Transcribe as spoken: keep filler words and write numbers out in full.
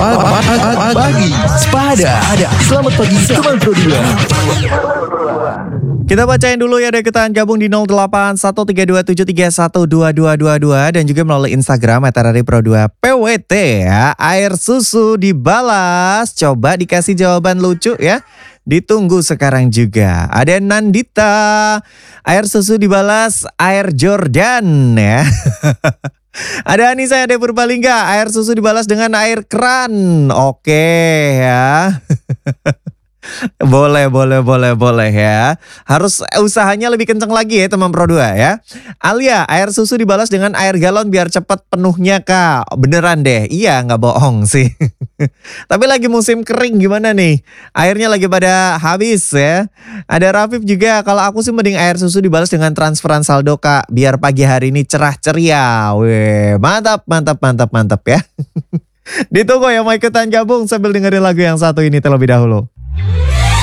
Pagi Sepada. Selamat pagi teman Pro dua. Kita bacain dulu ya, ada ikutan gabung di nol delapan satu tiga dua tujuh tiga satu dua dua dua dua dan juga melalui Instagram et rari pro dua P W T ya. Air susu dibalas, coba dikasih jawaban lucu ya. Ditunggu sekarang juga. Ada Nandita, air susu dibalas air Jordan ya. Ada Anissa, ada Purbalingga, air susu dibalas dengan air keran. Oke ya. Boleh, boleh, boleh, boleh ya. Harus usahanya lebih kenceng lagi ya teman Pro dua ya. Alia, air susu dibalas dengan air galon biar cepat penuhnya kak. Beneran deh, iya nggak bohong sih. Tapi lagi musim kering gimana nih? Airnya lagi pada habis ya. Ada Rafif juga, kalau aku sih mending air susu dibalas dengan transferan saldo kak. Biar pagi hari ini cerah ceria. Weh, mantap, mantap, mantap, mantap ya. Ditunggu ya mau ikutan gabung sambil dengerin lagu yang satu ini terlebih dahulu.